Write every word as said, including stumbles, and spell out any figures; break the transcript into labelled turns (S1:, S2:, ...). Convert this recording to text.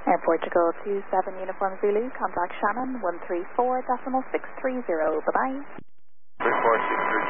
S1: Airport to go to seven Uniform Zulu, contact Shannon one three four decimal six three zero. Bye-bye.
S2: three four six three